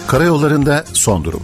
Karayollarında son durum.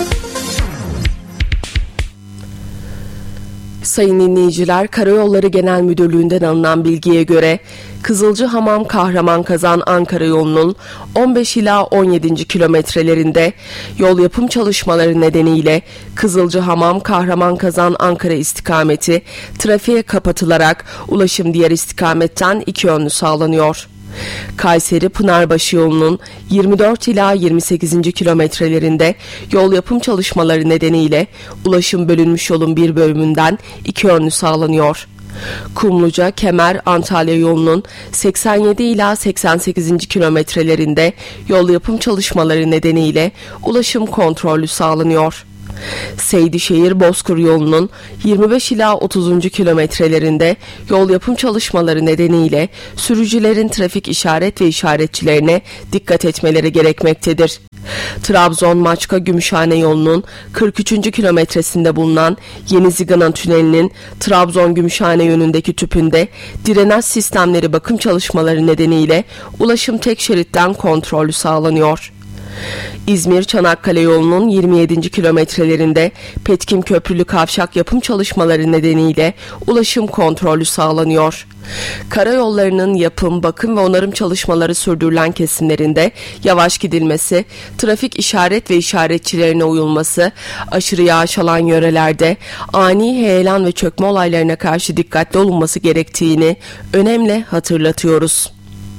Sayın dinleyiciler, Karayolları Genel Müdürlüğü'nden alınan bilgiye göre Kızılcıhamam Kahramanmazan Ankara yolunun 15 ila 17. kilometrelerinde yol yapım çalışmaları nedeniyle Kızılcıhamam Kahramanmazan Ankara istikameti trafiğe kapatılarak ulaşım diğer istikametten iki yönlü sağlanıyor. Kayseri Pınarbaşı yolunun 24 ila 28. kilometrelerinde yol yapım çalışmaları nedeniyle ulaşım bölünmüş yolun bir bölümünden iki yönlü sağlanıyor. Kumluca Kemer Antalya yolunun 87 ila 88. kilometrelerinde yol yapım çalışmaları nedeniyle ulaşım kontrollü sağlanıyor. Seydişehir Bozkır yolunun 25 ila 30. kilometrelerinde yol yapım çalışmaları nedeniyle sürücülerin trafik işaret ve işaretçilerine dikkat etmeleri gerekmektedir. Trabzon-Maçka-Gümüşhane yolunun 43. kilometresinde bulunan Yeni Zigana Tüneli'nin Trabzon-Gümüşhane yönündeki tüpünde drenaj sistemleri bakım çalışmaları nedeniyle ulaşım tek şeritten kontrollü sağlanıyor. İzmir-Çanakkale yolunun 27. kilometrelerinde Petkim Köprülü Kavşak yapım çalışmaları nedeniyle ulaşım kontrollü sağlanıyor. Karayollarının yapım, bakım ve onarım çalışmaları sürdürülen kesimlerinde yavaş gidilmesi, trafik işaret ve işaretçilerine uyulması, aşırı yağış alan yörelerde ani heyelan ve çökme olaylarına karşı dikkatli olunması gerektiğini önemli hatırlatıyoruz.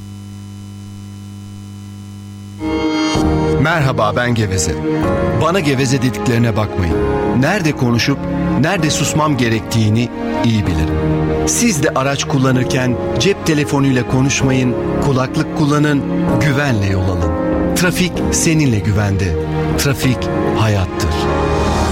Merhaba, ben Geveze. Bana geveze dediklerine bakmayın. Nerede konuşup nerede susmam gerektiğini iyi bilirim. Siz de araç kullanırken cep telefonuyla konuşmayın, kulaklık kullanın, güvenle yol alın. Trafik seninle güvende. Trafik hayattır.